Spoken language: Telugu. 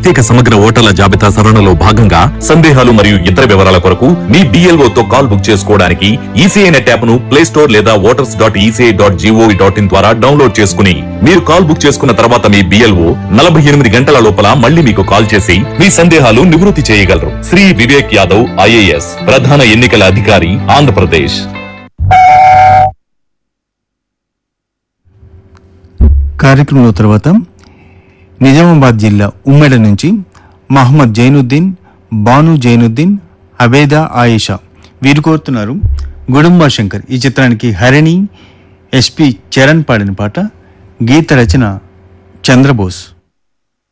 ప్రత్యేక సమగ్ర ఓటర్ల జాబితా సవరణలో భాగంగా సందేహాలు మరియు ఇతర వివరాల కొరకు మీ BLO తో కాల్ బుక్ చేసుకోవడానికి ఈసీఐ నెట్ యాప్ ను ప్లే స్టోర్ లేదా voters.eci.gov.in ద్వారా డౌన్లోడ్ చేసుకుని మీరు కాల్ బుక్ చేసుకున్న తర్వాత మీ BLO 48 గంటల లోపల మళ్ళీ మీకు కాల్ చేసి మీ సందేహాలు నివృత్తి చేయగలరు. శ్రీ వివేక్ యాదవ్ IAS, ప్రధాన ఎన్నికల అధికారి, ఆంధ్రప్రదేశ్. కార్యక్రమంలో తర్వాత నిజామాబాద్ జిల్లా ఉమ్మెడ నుంచి మహమ్మద్ జైనుద్దీన్, బాను జైనుద్దీన్, అబేదా ఆయిషా వీరు కోరుతున్నారు గుడుంబా శంకర్ ఈ చిత్రానికి హరిణి, SP చరణ్ పాడిన పాట. గీత రచన చంద్రబోస్.